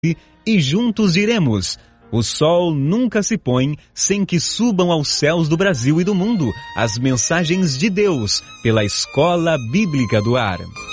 e juntos diremos: o sol nunca se põe sem que subam aos céus do Brasil e do mundo as mensagens de Deus pela Escola Bíblica do Ar.